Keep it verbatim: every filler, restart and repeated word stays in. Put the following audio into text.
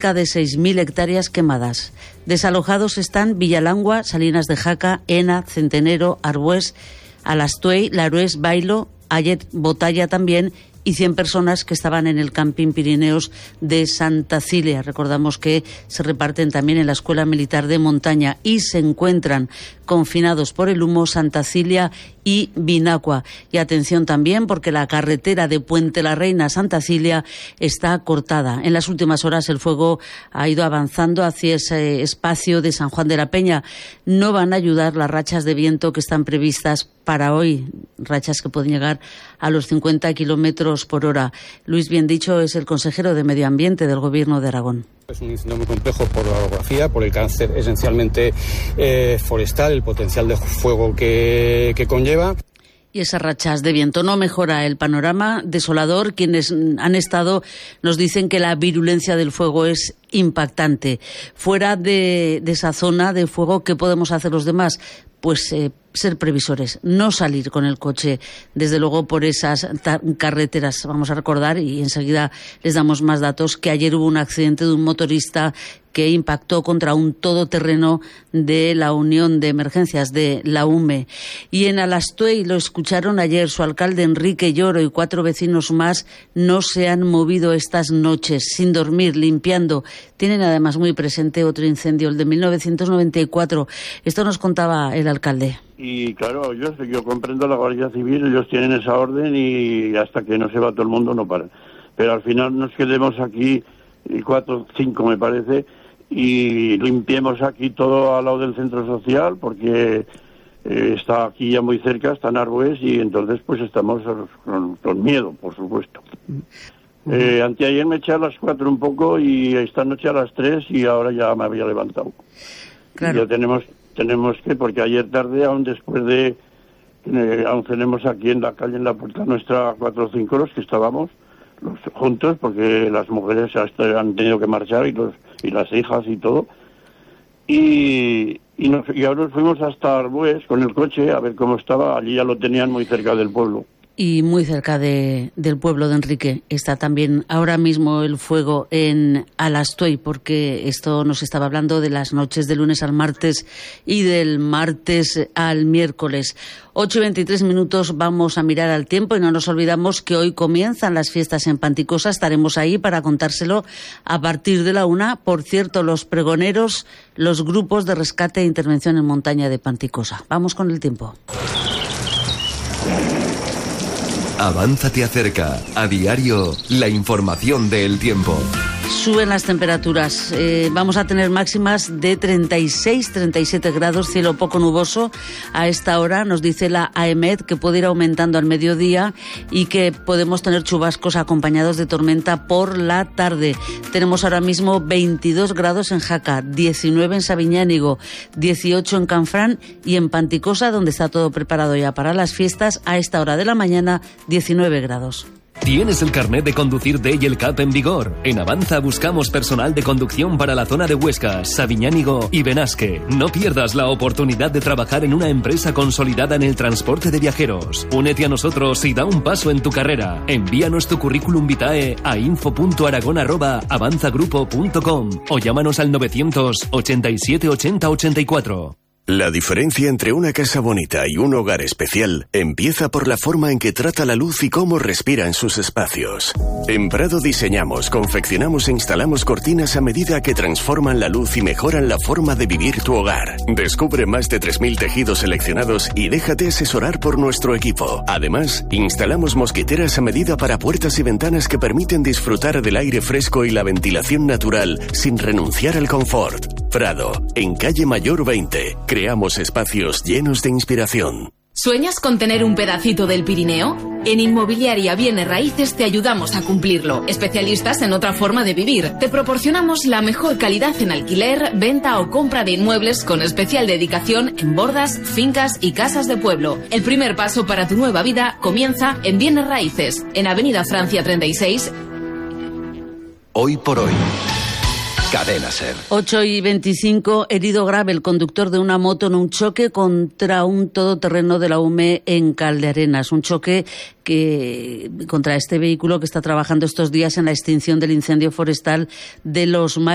cerca de seis mil hectáreas quemadas. Desalojados están Villalangua, Salinas de Jaca, Ena, Centenero, Arbués, Alastuey, Larués, Bailo, Ayet, Botalla también, y cien personas que estaban en el camping Pirineos de Santa Cilia. Recordamos que se reparten también en la Escuela Militar de Montaña y se encuentran confinados por el humo Santa Cilia y Vinacua. Y atención también porque la carretera de Puente la Reina a Santa Cilia está cortada. En las últimas horas el fuego ha ido avanzando hacia ese espacio de San Juan de la Peña. No van a ayudar las rachas de viento que están previstas para hoy, rachas que pueden llegar a los cincuenta kilómetros por hora. Luis Biendicho es el consejero de Medio Ambiente del Gobierno de Aragón. Es un incendio muy complejo por la orografía, por el cáncer esencialmente eh, forestal, el potencial de fuego que, que conlleva. Y esas rachas de viento no mejora el panorama desolador. Quienes han estado nos dicen que la virulencia del fuego es impactante. Fuera de, de esa zona de fuego, ¿qué podemos hacer los demás? Pues eh, ser previsores, no salir con el coche, desde luego, por esas carreteras. Vamos a recordar, y enseguida les damos más datos, que ayer hubo un accidente de un motorista que impactó contra un todoterreno de la Unión de Emergencias de la U M E. Y en Alastuey, lo escucharon ayer, su alcalde Enrique Lloro y cuatro vecinos más no se han movido estas noches, sin dormir, limpiando. Tienen además muy presente otro incendio, el de mil novecientos noventa y cuatro. Esto nos contaba el alcalde. Y claro, yo, yo comprendo la Guardia Civil, ellos tienen esa orden y hasta que no se va todo el mundo no paran. Pero al final nos quedemos aquí, cuatro, cinco me parece, y limpiemos aquí todo al lado del centro social, porque eh, está aquí ya muy cerca, está en Arbués, y entonces pues estamos con, con miedo, por supuesto. Uh-huh. Eh, anteayer me eché a las cuatro un poco y esta noche a las tres y ahora ya me había levantado. Claro. Ya tenemos... Tenemos que, porque ayer tarde, aún después de, eh, aún tenemos aquí en la calle, en la puerta nuestra, cuatro o cinco los que estábamos los, juntos, porque las mujeres hasta han tenido que marchar y los y las hijas y todo. Y, y, nos, y ahora nos fuimos hasta Arbués con el coche a ver cómo estaba. Allí ya lo tenían muy cerca del pueblo. Y muy cerca de, del pueblo de Enrique está también ahora mismo el fuego en Alastuey, porque esto nos estaba hablando de las noches de lunes al martes y del martes al miércoles. ocho y veintitrés minutos, vamos a mirar al tiempo y no nos olvidamos que hoy comienzan las fiestas en Panticosa. Estaremos ahí para contárselo a partir de la una. Por cierto, los pregoneros, los grupos de rescate e intervención en montaña de Panticosa. Vamos con el tiempo. Avanza te acerca, a diario, la información del tiempo. Suben las temperaturas, eh, vamos a tener máximas de treinta y seis, treinta y siete grados, cielo poco nuboso. A esta hora nos dice la AEMET que puede ir aumentando al mediodía y que podemos tener chubascos acompañados de tormenta por la tarde. Tenemos ahora mismo veintidós grados en Jaca, diecinueve en Sabiñánigo, dieciocho en Canfrán y en Panticosa, donde está todo preparado ya para las fiestas, a esta hora de la mañana, diecinueve grados. ¿Tienes el carnet de conducir D y el C A P en vigor? En Avanza buscamos personal de conducción para la zona de Huesca, Sabiñánigo y Benasque. No pierdas la oportunidad de trabajar en una empresa consolidada en el transporte de viajeros. Únete a nosotros y da un paso en tu carrera. Envíanos tu currículum vitae a info punto aragón arroba avanzagrupo punto com o llámanos al novecientos ochenta y siete ochenta ochenta y cuatro. La diferencia entre una casa bonita y un hogar especial empieza por la forma en que trata la luz y cómo respira en sus espacios. En Prado diseñamos, confeccionamos e instalamos cortinas a medida que transforman la luz y mejoran la forma de vivir tu hogar. Descubre más de tres mil tejidos seleccionados y déjate asesorar por nuestro equipo. Además, instalamos mosquiteras a medida para puertas y ventanas que permiten disfrutar del aire fresco y la ventilación natural sin renunciar al confort. Prado, en calle Mayor veinte. Creamos espacios llenos de inspiración. ¿Sueñas con tener un pedacito del Pirineo? En Inmobiliaria Bienes Raíces te ayudamos a cumplirlo. Especialistas en otra forma de vivir. Te proporcionamos la mejor calidad en alquiler, venta o compra de inmuebles con especial dedicación en bordas, fincas y casas de pueblo. El primer paso para tu nueva vida comienza en Bienes Raíces, en Avenida Francia treinta y seis. Hoy por hoy. Cadena Ser. ocho y veinticinco, herido grave el conductor de una moto en un choque contra un todoterreno de la U M E en Caldearenas. Un choque que contra este vehículo que está trabajando estos días en la extinción del incendio forestal de los